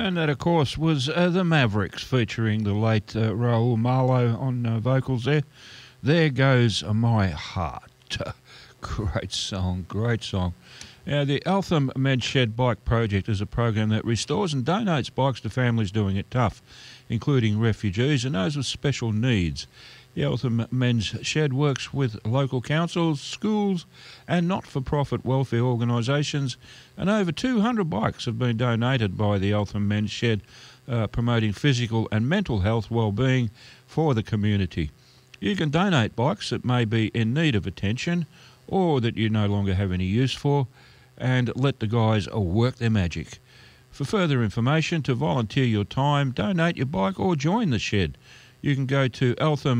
And that, of course, was The Mavericks, featuring the late Raul Marlowe on vocals there. There Goes My Heart. Great song, great song. Now, the Eltham Men's Shed Bike Project is a program that restores and donates bikes to families doing it tough, including refugees and those with special needs. The Eltham Men's Shed works with local councils, schools and not-for-profit welfare organisations, and over 200 bikes have been donated by the Eltham Men's Shed, promoting physical and mental health well-being for the community. You can donate bikes that may be in need of attention or that you no longer have any use for, and let the guys work their magic. For further information, to volunteer your time, donate your bike or join the shed, you can go to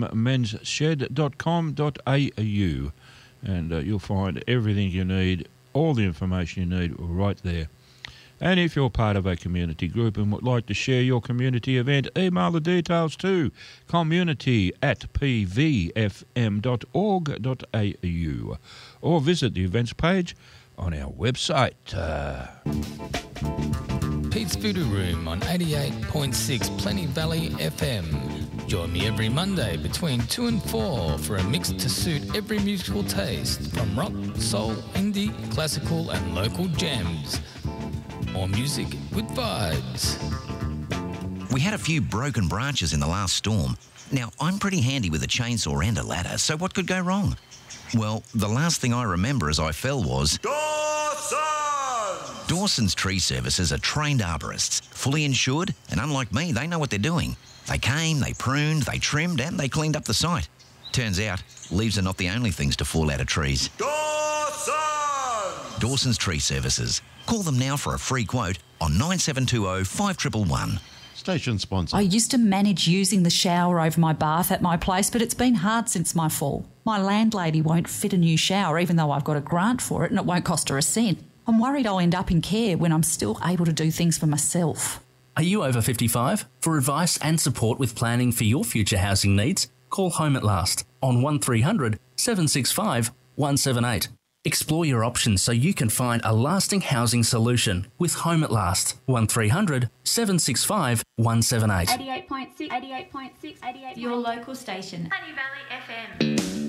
elthammenshed.com.au and you'll find everything you need, all the information you need right there. And if you're part of a community group and would like to share your community event, email the details to community@pvfm.org.au or visit the events page on our website. Pete's Voodoo Room on 88.6 Plenty Valley FM. Join me every Monday between 2 and 4 for a mix to suit every musical taste, from rock, soul, indie, classical and local jams. More music with vibes. We had a few broken branches in the last storm. Now, I'm pretty handy with a chainsaw and a ladder, so what could go wrong? Well, the last thing I remember as I fell was... Dawson's Tree Services are trained arborists, fully insured, and unlike me, they know what they're doing. They came, they pruned, they trimmed, and they cleaned up the site. Turns out, leaves are not the only things to fall out of trees. Dawson's Tree Services. Call them now for a free quote on 9720 5111. Station sponsor. I used to manage using the shower over my bath at my place, but it's been hard since my fall. My landlady won't fit a new shower, even though I've got a grant for it, and it won't cost her a cent. I'm worried I'll end up in care when I'm still able to do things for myself. Are you over 55? For advice and support with planning for your future housing needs, call Home at Last on 1300 765 178. Explore your options so you can find a lasting housing solution with Home at Last, 1300 765 178. 88.6, 88.6, 88.6. Your local station. Plenty Valley FM.